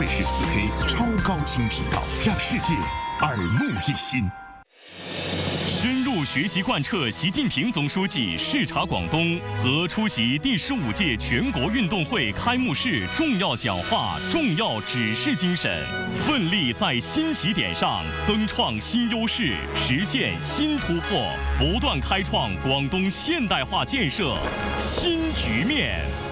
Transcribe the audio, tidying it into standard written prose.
倍视 4K 超高清频道，让世界耳目一新。 深入学习贯彻习近平总书记视察广东和出席第15届全国运动会开幕式重要讲话、重要指示精神，奋力在新起点上增创新优势，实现新突破，不断开创广东现代化建设新局面。